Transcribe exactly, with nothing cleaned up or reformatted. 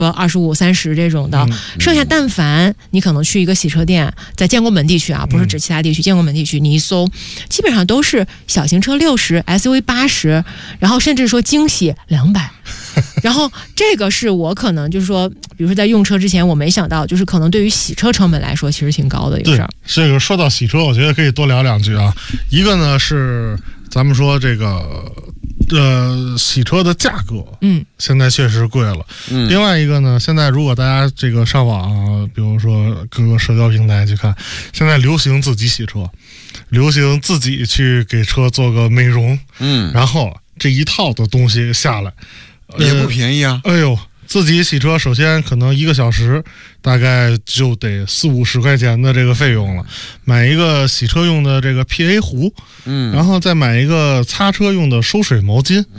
呃二十五、三十这种的，嗯、剩下但凡你可能去一个洗车店，在建国门地区啊，不是指其他地区，嗯、建国门地区你一搜，基本上都是小型车六十 ，S U V 八十，然后甚至说精洗两百。然后这个是我可能就是说，比如说在用车之前，我没想到，就是可能对于洗车成本来说，其实挺高的一个事儿。 这个说到洗车，我觉得可以多聊两句啊。一个呢是咱们说这个呃洗车的价格，嗯，现在确实贵了。嗯，另外一个呢，现在如果大家这个上网啊，比如说各个社交平台去看，现在流行自己洗车，流行自己去给车做个美容，嗯，然后这一套的东西下来。 也不便宜啊！ 哎呦，自己洗车，首先可能一个小时大概就得四五十块钱的这个费用了。买一个洗车用的这个 P A 壶，嗯，然后再买一个擦车用的收水毛巾，